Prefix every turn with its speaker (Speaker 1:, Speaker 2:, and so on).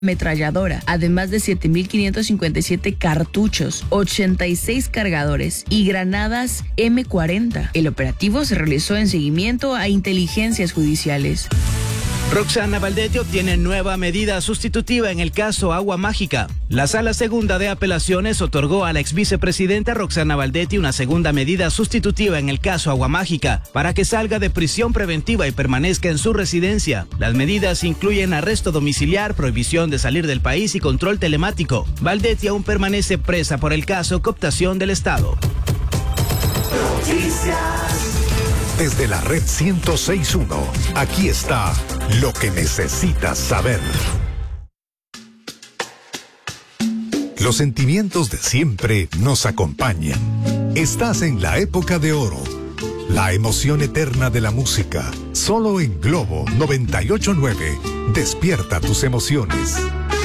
Speaker 1: ametralladora, además de 7.557 cartuchos, 86 cargadores y granadas M40. El operativo se realizó en seguimiento a inteligencias judiciales.
Speaker 2: Roxana Valdetti obtiene nueva medida sustitutiva en el caso Agua Mágica. La Sala Segunda de Apelaciones otorgó a la ex vicepresidenta Roxana Valdetti una segunda medida sustitutiva en el caso Agua Mágica para que salga de prisión preventiva y permanezca en su residencia. Las medidas incluyen arresto domiciliar, prohibición de salir del país y control telemático. Valdetti aún permanece presa por el caso cooptación del Estado.
Speaker 3: Desde la red 106.1, aquí está lo que necesitas saber. Los sentimientos de siempre nos acompañan. Estás en la época de oro, la emoción eterna de la música. Solo en Globo 98.9, despierta tus emociones.